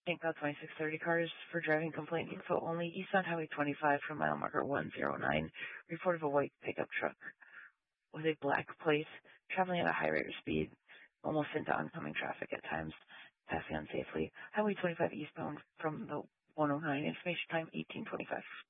St. Cloud 2630 cars for driving complaint info only. Eastbound Highway 25 from mile marker 109. Report of a white pickup truck with a black plate traveling at a high rate of speed, almost into oncoming traffic at times, passing unsafely. Highway 25 eastbound from the 109. Information time 1825.